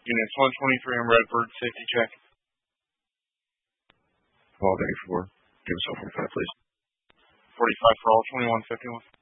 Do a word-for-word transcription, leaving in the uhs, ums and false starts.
Units one twenty-three on Redbird, safety check. Holiday four. Give us a forty-five, please. forty-five for all, twenty-one fifty-one.